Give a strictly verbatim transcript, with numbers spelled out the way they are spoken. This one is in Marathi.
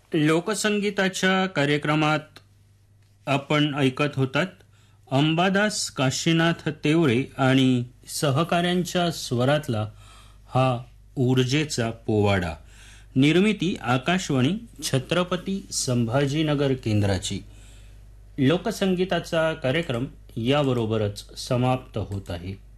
लोकसंगीताच्या कार्यक्रमात आपण ऐकत होतात अंबादास काशीनाथ तेवळे आणि सहकाऱ्यांच्या स्वरातला हा ऊर्जेचा पोवाडा. निर्मिती आकाशवाणी छत्रपती संभाजीनगर केंद्राची. लोकसंगीताचा कार्यक्रम याबरोबरच समाप्त होत आहे.